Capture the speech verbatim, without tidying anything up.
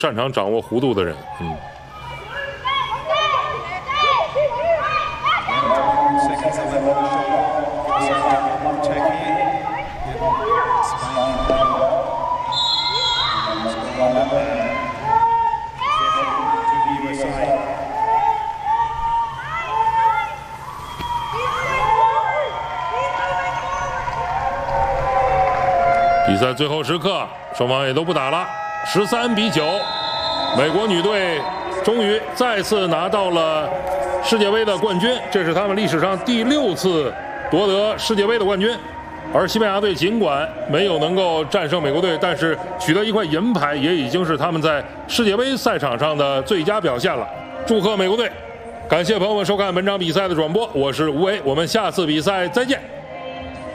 擅长掌握弧度的人，嗯。比赛最后时刻，双方也都不打了，十三比九，美国女队终于再次拿到了世界杯的冠军，这是他们历史上第六次夺得世界杯的冠军。而西班牙队尽管没有能够战胜美国队，但是取得一块银牌也已经是他们在世界杯赛场上的最佳表现了。祝贺美国队！感谢朋友们收看本场比赛的转播，我是吴为，我们下次比赛再见。